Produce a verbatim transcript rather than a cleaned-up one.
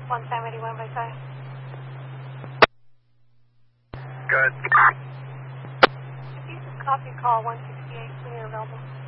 one time eighty-one by five. Good. If you just copy call one sixty-eight when you're available.